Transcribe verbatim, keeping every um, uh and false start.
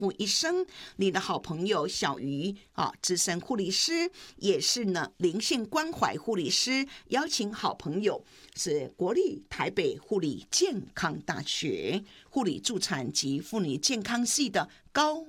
福一生。你的好朋友小鱼啊，资深护理师，也是呢灵性关怀护理师，邀请好朋友是国立台北护理健康大学护理助产及妇女健康系的高